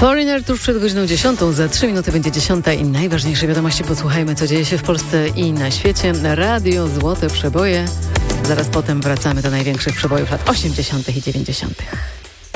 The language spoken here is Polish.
Foreigner tuż przed godziną 10. Za 3 minuty będzie 10 i najważniejsze wiadomości. Posłuchajmy, co dzieje się w Polsce i na świecie. Radio Złote Przeboje. Zaraz potem wracamy do największych przebojów lat 80. i 90.